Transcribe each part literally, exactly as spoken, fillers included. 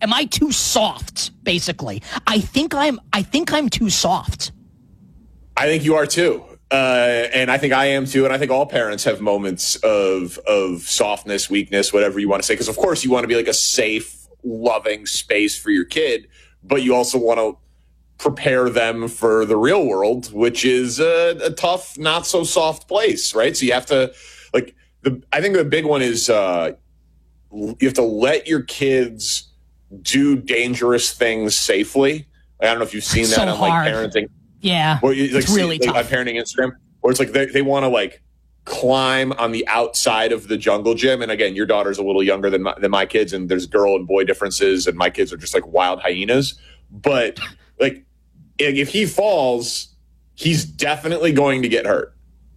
Am I too soft? Basically, I think I'm. I think I'm too soft. I think you are too, uh, and I think I am too, and I think all parents have moments of of softness, weakness, whatever you want to say. Because of course you want to be like a safe, loving space for your kid, but you also want to prepare them for the real world, which is a, a tough, not so soft place, right? So you have to, like, the. I think the big one is uh, you have to let your kids do dangerous things safely. Like, I don't know if you've seen that so on hard. like parenting. Yeah, well, you, like, it's really see, tough. Like, on parenting Instagram, where it's like they, they want to like climb on the outside of the jungle gym. And again, your daughter's a little younger than my, than my kids, and there's girl and boy differences, and my kids are just like wild hyenas. But like, if he falls, he's definitely going to get hurt.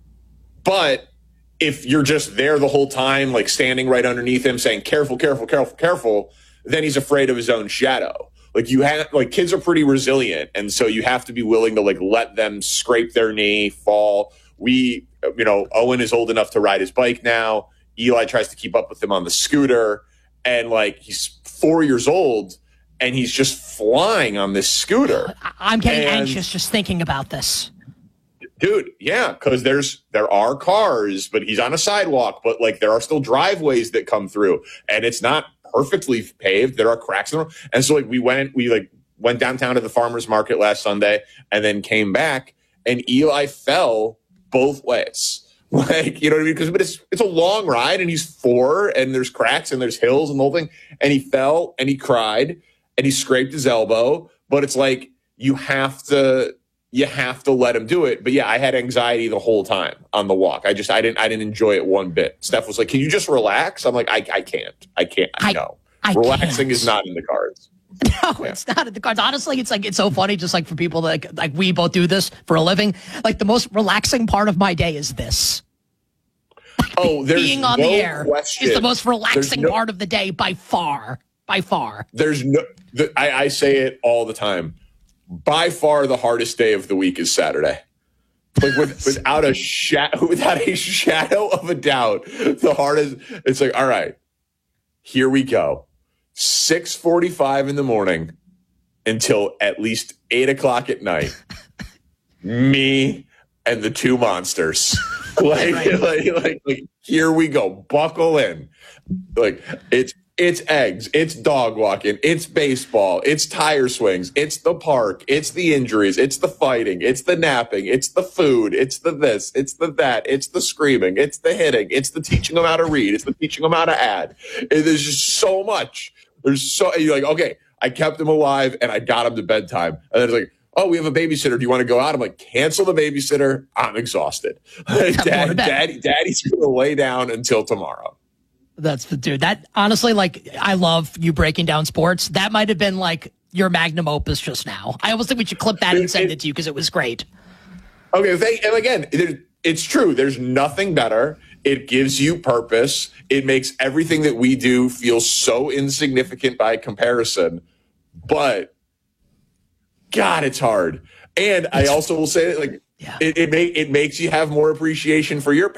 But if you're just there the whole time, like standing right underneath him saying, careful, careful, careful, careful, then he's afraid of his own shadow. Like you have, like kids are pretty resilient. And so you have to be willing to like let them scrape their knee, fall. We, you know, Owen is old enough to ride his bike now. Eli tries to keep up with him on the scooter. And like, he's four years old and he's just flying on this scooter. I'm getting and, anxious just thinking about this. Dude, yeah, because there's there are cars, but he's on a sidewalk, but like there are still driveways that come through, and it's not perfectly paved. There are cracks in them. And so like we went we like went downtown to the farmers market last Sunday and then came back, and Eli fell both ways. Like, you know what I mean? Because but it's it's a long ride, and he's four, and there's cracks and there's hills and the whole thing. And he fell and he cried and he scraped his elbow. But it's like you have to you have to let him do it. But yeah, I had anxiety the whole time on the walk. I just I didn't I didn't enjoy it one bit. Steph was like, "Can you just relax?" I'm like, I I can't. I can't. I, no. I Relaxing can't. is not in the cards. No, Yeah. It's not in the cards. Honestly, it's like it's so funny. Just like for people that like, like we both do this for a living. Like the most relaxing part of my day is this. Oh, there's Being on no the air question. is the most relaxing no, part of the day by far. By far. There's no. The, I, I say it all the time. By far, the hardest day of the week is Saturday. Like with, without a shadow, without a shadow of a doubt, the hardest. It's like, all right, here we go. six forty-five in the morning until at least eight o'clock at night. Me and the two monsters. Like, Right. like, like, like, here we go. Buckle in. Like, it's it's eggs, it's dog walking, it's baseball, it's tire swings, it's the park, it's the injuries, it's the fighting, it's the napping, it's the food, it's the this, it's the that, it's the screaming, it's the hitting, it's the teaching them how to read, it's the teaching them how to add. It, there's just so much. There's so you're like, okay, I kept him alive and I got him to bedtime. And then it's like, oh, we have a babysitter. Do you want to go out? I'm like, cancel the babysitter. I'm exhausted. Dad, daddy, daddy's going to lay down until tomorrow. That's the dude. That honestly, like, I love you breaking down sports. That might have been like your magnum opus just now. I almost think we should clip that and send it, it to you because it was great. Okay, thank, and again, it, it's true. There's nothing better. It gives you purpose. It makes everything that we do feel so insignificant by comparison. But God, it's hard. And I also will say, like, yeah. it it, make, it makes you have more appreciation for your